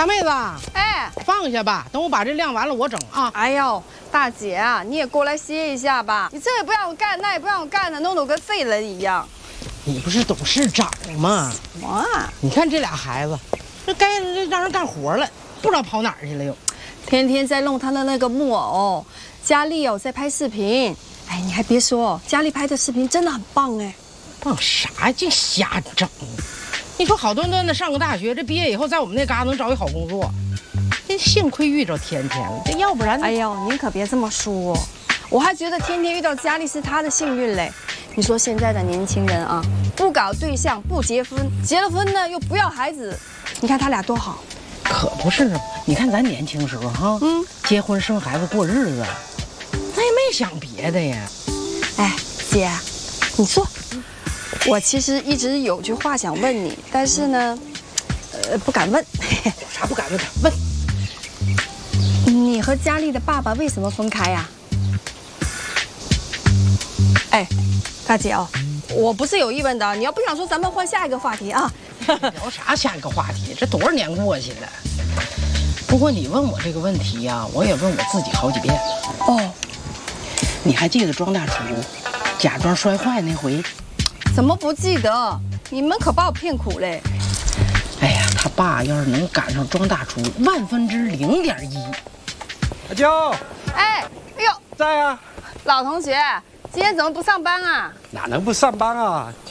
大妹子， 哎， 放下吧，等我把这晾完了我整啊。 哎呦，大姐啊，你也过来歇一下吧。你这也不让我干，那也不让我干的，弄得我跟废人一样。 你不是董事长吗？ 什么啊？ 你看这俩孩子，这该让人干活了，不知道跑哪儿去了又。 天天在弄他的那个木偶，佳丽哦在拍视频。哎，你还别说，佳丽拍的视频真的很棒哎。 棒啥？净瞎整！你说好端端的上个大学，这毕业以后在我们那嘎能找一好工作，这幸亏遇着天天了，这要不然…… 哎呦，您可别这么说，我还觉得天天遇到佳丽是他的幸运嘞。你说现在的年轻人啊，不搞对象，不结婚，结了婚呢又不要孩子，你看他俩多好。 可不是嘛！你看咱年轻时候哈，结婚生孩子过日子，咱也没想别的呀。 哎，姐，你说，我其实一直有句话想问你，但是呢，不敢问。 有啥不敢问的？问。 你和佳丽的爸爸为什么分开呀？哎，大姐哦，我不是有意问的，你要不想说，咱们换下一个话题啊。 聊啥下一个话题？这多少年过去了？不过你问我这个问题呀，我也问我自己好几遍了。 哦， 你还记得庄大厨假装摔坏那回？ 怎么不记得？你们可把我骗苦嘞！ 哎呀，他爸要是能赶上庄大厨0.1%， 阿娇， 哎呦， 在啊， 老同学，今天怎么不上班啊？ 哪能不上班啊？